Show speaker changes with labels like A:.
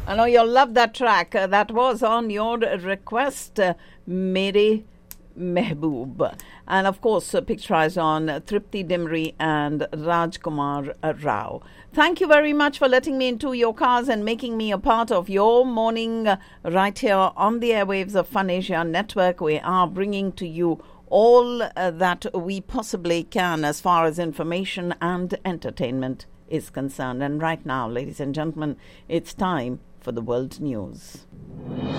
A: I know you'll love that track. That was on your request, Mere Mehboob. And of course, picturized on Tripti Dimri and Rajkumar Rao. Thank you very much for letting me into your cars and making me a part of your morning right here on the airwaves of Fun Asia Network. We are bringing to you all that we possibly can as far as information and entertainment is concerned. And right now, ladies and gentlemen, it's time for the world news.